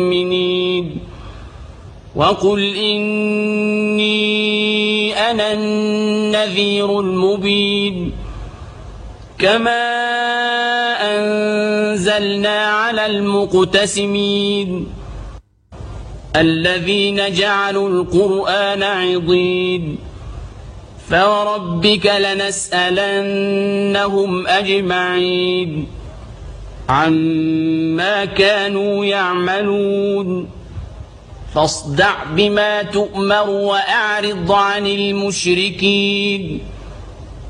المؤمنين وقل إني أنا النذير المبين كما أنزلنا على المقتسمين الذين جعلوا القرآن عضين فوربك لنسألنهم أجمعين عما كانوا يعملون فاصدع بما تؤمر وأعرض عن المشركين